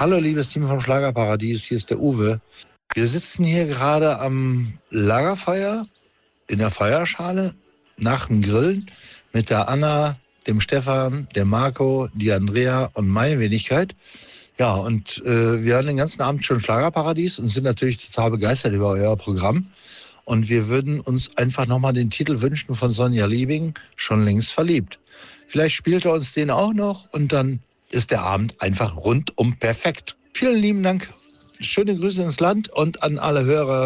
Hallo, liebes Team vom Schlagerparadies, hier ist der Uwe. Wir sitzen hier gerade am Lagerfeuer in der Feuerschale nach dem Grillen mit der Anna, dem Stefan, dem Marco, die Andrea und meine Wenigkeit. Ja, und wir hören den ganzen Abend schon Schlagerparadies und sind natürlich total begeistert über euer Programm. Und wir würden uns einfach nochmal den Titel wünschen von Sonja Liebing, Schon längst verliebt. Vielleicht spielt er uns den auch noch und dann ist der Abend einfach rundum perfekt. Vielen lieben Dank. Schöne Grüße ins Land und an alle Hörer.